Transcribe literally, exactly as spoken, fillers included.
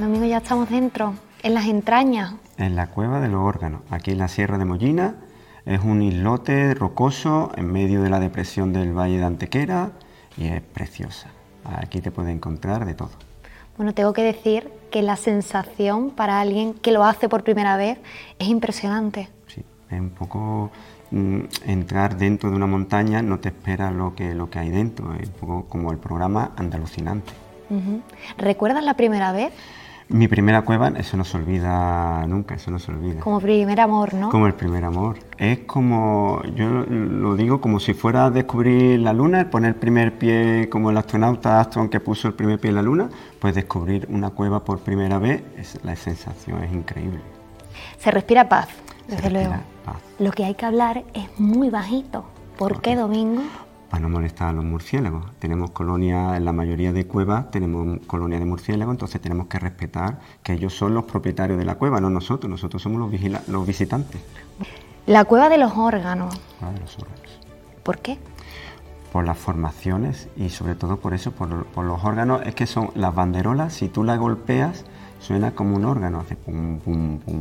Domingo, ya estamos dentro, en las entrañas. En la cueva de los órganos, aquí en la Sierra de Mollina. Es un islote rocoso en medio de la depresión del Valle de Antequera y es preciosa. Aquí te puedes encontrar de todo. Bueno, tengo que decir que la sensación para alguien que lo hace por primera vez es impresionante. Sí, es un poco mm, entrar dentro de una montaña, no te esperas lo que, lo que hay dentro, es un poco como el programa Andalucinante. Uh-huh. ¿Recuerdas la primera vez? Mi primera cueva, eso no se olvida nunca, eso no se olvida. Como primer amor, ¿no? Como el primer amor. Es como, yo lo digo como si fuera a descubrir la luna, poner el primer pie, como el astronauta Armstrong que puso el primer pie en la luna, pues descubrir una cueva por primera vez, es, la sensación es increíble. Se respira paz, desde Se respira luego. paz. Lo que hay que hablar es muy bajito. ¿Por Ok. qué, Domingo? Para no molestar a los murciélagos. Tenemos colonias, en la mayoría de cuevas tenemos colonias de murciélagos, entonces tenemos que respetar que ellos son los propietarios de la cueva, no nosotros, nosotros somos los, vigila los visitantes. La cueva de los órganos. Cueva de los órganos. ¿Por qué? Por las formaciones y sobre todo por eso, por, por los órganos, es que son las banderolas, si tú las golpeas, suena como un órgano, hace pum, pum, pum.